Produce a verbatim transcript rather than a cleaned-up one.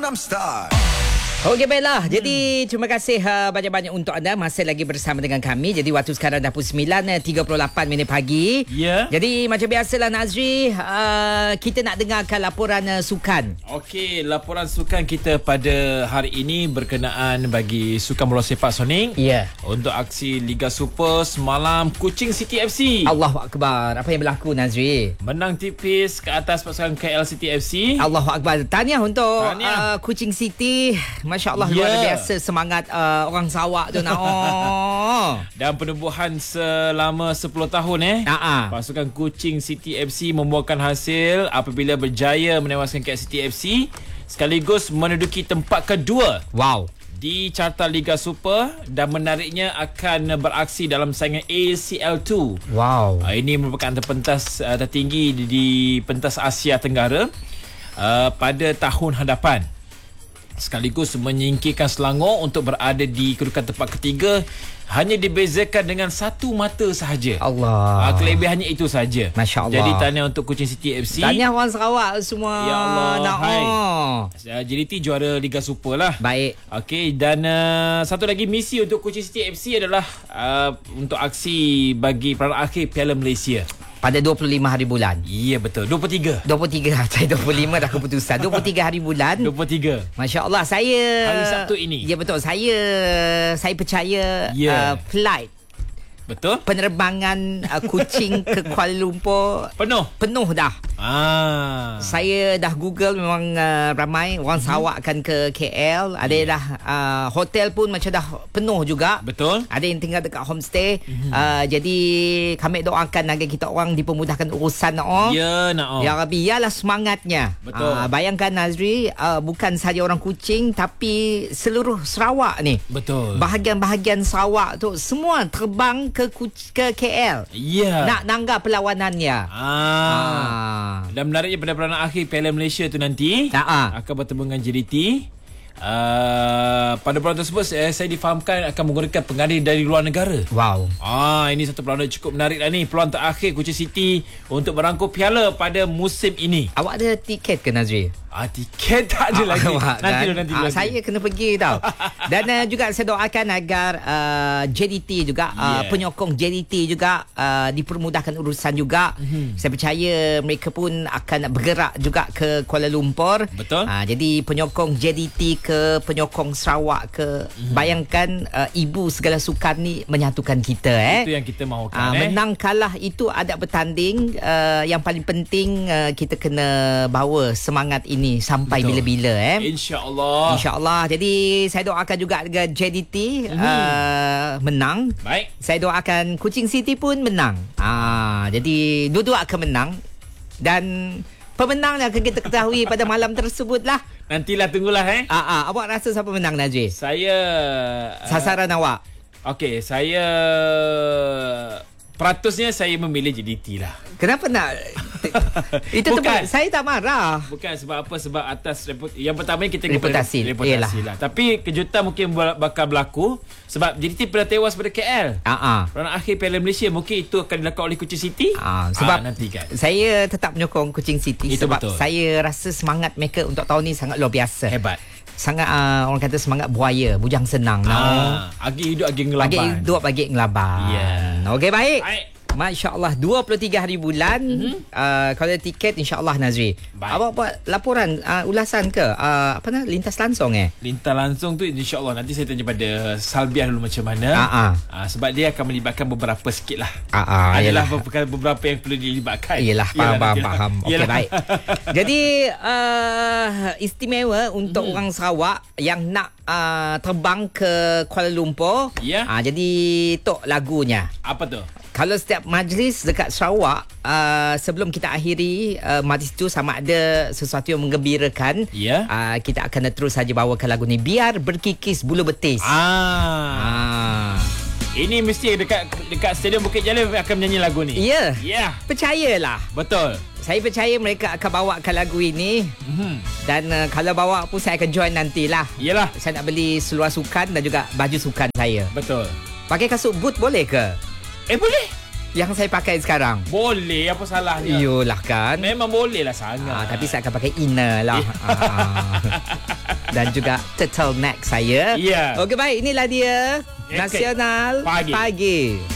enam Star. Okey, baiklah. Hmm. Jadi terima kasih uh, banyak-banyak untuk anda masih lagi bersama dengan kami. Jadi waktu sekarang dah pukul sembilan tiga puluh lapan minit pagi. Ya. Yeah. Jadi macam biasalah Nazri, uh, kita nak dengarkan laporan uh, sukan. Okey, laporan sukan kita pada hari ini berkenaan bagi sukan bola sepak Soning. Ya. Yeah. Untuk aksi Liga Super semalam, Kuching City F C. Allahu Akbar. Apa yang berlaku Nazri? Menang tipis ke atas pasukan K L City F C. Allahu Akbar. Tahniah untuk Tahniah. Uh, Kuching City. Masya Allah, yeah. luar biasa semangat uh, orang Sarawak tu nak. Oh. Dan penubuhan selama sepuluh tahun eh. Uh-uh. Pasukan Kuching City F C membuahkan hasil apabila berjaya menewaskan K L City F C sekaligus menduduki tempat kedua. Wow. Di carta Liga Super dan menariknya akan beraksi dalam saingan A C L dua. Wow. Uh, ini merupakan terpentas uh, tertinggi di, di pentas Asia Tenggara uh, pada tahun hadapan. Sekaligus menyingkirkan Selangor untuk berada di kedudukan tempat ketiga hanya dibezakan dengan satu mata sahaja. Allah. Uh, kelebihannya itu sahaja. Masya Allah. Jadi tahniah untuk Kuching City F C. Tahniah orang Sarawak semua. Ya Allah. Nak Hai. oh. Uh, J D T juara Liga Super lah. Baik. Okey, dan uh, satu lagi misi untuk Kuching City F C adalah uh, untuk aksi bagi peringkat akhir Piala Malaysia. Pada dua puluh lima hari bulan. Ya, betul. dua puluh tiga. dua puluh tiga. Saya dua puluh lima dah keputusan. dua puluh tiga hari bulan. dua puluh tiga. Masya Allah, saya... Hari Sabtu ini. Ya, betul. Saya saya percaya Ya. uh, flight Betul? penerbangan uh, Kuching ke Kuala Lumpur Penuh. penuh dah. Ah. Saya dah Google, memang uh, ramai orang Sarawak akan ke K L. Ada Yeah. dah uh, hotel pun macam dah penuh juga. Betul. Ada yang tinggal dekat homestay. Mm-hmm. Uh, jadi kami doakan agar kita orang dipermudahkan urusan oh. Ya, nak oh. Ya Rabbi, ialah semangatnya. Betul. Uh, bayangkan Nazri, uh, bukan sahaja orang Kuching tapi seluruh Sarawak ni. Betul. Bahagian-bahagian Sarawak tu semua terbang ke ke K L. Ya. Nak nanggap perlawanannya. Ah. Ah. Dan menariknya pada peranan akhir Piala Malaysia tu nanti Ah. akan bertemu dengan J D T. Uh, pada peluang tersebut saya, saya difahamkan akan menggunakan pengadil dari luar negara. Wow. Ah, ini satu peluang yang cukup menarik lah ni. Peluang terakhir Kuching City untuk merangkul piala pada musim ini. Awak ada tiket ke Nazri? Ah, tiket tak ada Ah, lagi. awak, Nanti kan? dulu, nanti dulu. Ah, saya kena pergi tau. Dan uh, juga saya doakan agar uh, J D T juga, uh, Yeah. penyokong J D T juga uh, dipermudahkan urusan juga. Mm-hmm. Saya percaya mereka pun akan bergerak juga ke Kuala Lumpur. Betul. Uh, jadi penyokong J D T ke penyokong Sarawak ke, mm-hmm. bayangkan uh, ibu segala sukan ni menyatukan kita eh. Itu yang kita mahukan Uh, eh. menang kalah itu ada bertanding. Uh, yang paling penting uh, kita kena bawa semangat ini sampai Betul. bila-bila eh. InsyaAllah. InsyaAllah. Jadi saya doakan juga dengan J D T Mhm. uh, menang. Baik. Saya doakan Kuching City pun menang. Ah, jadi dua-dua akan menang dan pemenang akan kita ketahui pada malam tersebut lah. Nantilah tunggulah eh. Ah, ah, awak rasa siapa menang Najib? Saya uh, Sasaran awak. Okey, saya peratusnya saya memilih J D T lah. Kenapa nak? Itu Bukan. tu saya tak marah. Bukan sebab apa, sebab atas reput, yang pertama kita Reputasi. reputasi lah. Tapi kejutan mungkin bakal berlaku sebab J D T pernah tewas pada K L. Ah, ah. Peranan akhir Piala Malaysia mungkin itu akan dilakukan oleh Kuching City. Ah, sebab ah, nantikan. saya tetap menyokong Kuching City. Itu sebab betul. saya rasa semangat mereka untuk tahun ni sangat luar biasa. Hebat. Sangat uh, orang kata semangat buaya, bujang senang. Ah, agi hidup agi ngelaban. Bagi hidup bagi ngelaban. Ya. Okey, baik. Baik. Masya Allah, dua puluh tiga hari bulan. Mm-hmm. uh, Kalau ada tiket, insya-Allah Nazri. Baik. Awak buat laporan uh, ulasan ke uh, apa nak lintas langsung eh? Lintas langsung tu insya-Allah nanti saya tanya pada Salbiah dulu macam mana. Ah, ah. Ah, sebab dia akan melibatkan beberapa sikit lah. Ah, ah, Adalah yelah. beberapa, beberapa yang perlu dilibatkan. Yelah, faham, faham, faham. Okey, Yelah. baik. Jadi, uh, istimewa untuk hmm. orang Sarawak yang nak uh, terbang ke Kuala Lumpur. Ya. Uh, jadi, tok lagunya. Apa tu? Kalau setiap majlis dekat Sarawak, uh, sebelum kita akhiri uh, majlis tu sama ada sesuatu yang menggembirakan, Ya. uh, kita akan terus saja bawakan lagu ni. Biar berkikis bulu betis. Ah. Ah. Ini mesti dekat dekat Stadium Bukit Jalil akan menyanyi lagu ni. Ya. Ya. Percayalah. Betul. Saya percaya mereka akan bawakan lagu ini. Mhm. Dan uh, kalau bawa pun saya akan join nantilah. Yalah. Saya nak beli seluar sukan dan juga baju sukan saya. Betul. Pakai kasut boot boleh ke? Eh boleh. Yang saya pakai sekarang. Boleh, apa salahnya? Iyalah kan. Memang boleh lah sangat. Ah, tapi saya akan pakai inner lah. Ah. dan juga turtleneck saya. Ya. Okey, baik. Inilah dia Okay. Nasional Pagi. Pagi.